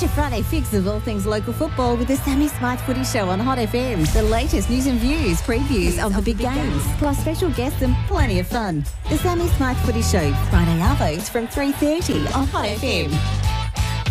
your Friday fix of all things local football with the Sammy Smythe Footy Show on Hot FM. The latest news and views, previews of the big games, plus special guests and plenty of fun. The Sammy Smythe Footy Show, Friday arvos from 3:30 on Hot FM.